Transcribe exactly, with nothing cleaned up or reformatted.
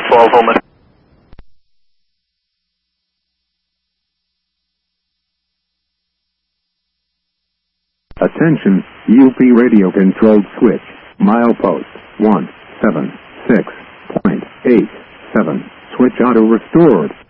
twelve, Homer. Attention, U P radio controlled switch, milepost one seven six point eight seven, switch auto restored.